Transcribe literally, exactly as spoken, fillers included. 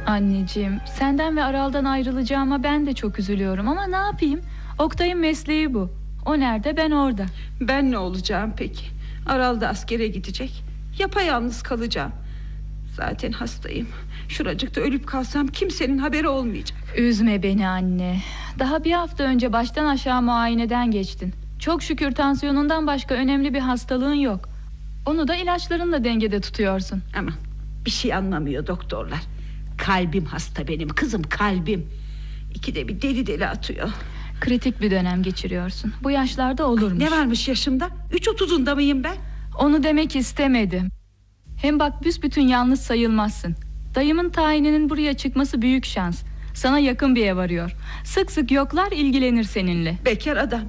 Anneciğim, senden ve Aral'dan ayrılacağıma ben de çok üzülüyorum ama ne yapayım? Oktay'ın mesleği bu. O nerede, ben orada. Ben ne olacağım peki? Aral da askere gidecek. Yapayalnız kalacağım. Zaten hastayım. Şuracıkta ölüp kalsam kimsenin haberi olmayacak. Üzme beni anne. Daha bir hafta önce baştan aşağı muayeneden geçtin. Çok şükür tansiyonundan başka önemli bir hastalığın yok. Onu da ilaçlarınla dengede tutuyorsun. Ama bir şey anlamıyor doktorlar. Kalbim hasta benim kızım, kalbim. İkide bir deli deli atıyor. Kritik bir dönem geçiriyorsun. Bu yaşlarda olurmuş. Ne varmış yaşımda? Üç otuzunda mıyım ben? Onu demek istemedim. Hem bak büsbütün yalnız sayılmazsın. Dayımın tayininin buraya çıkması büyük şans. Sana yakın bir ev arıyor. Sık sık yoklar, ilgilenir seninle. Bekar adam.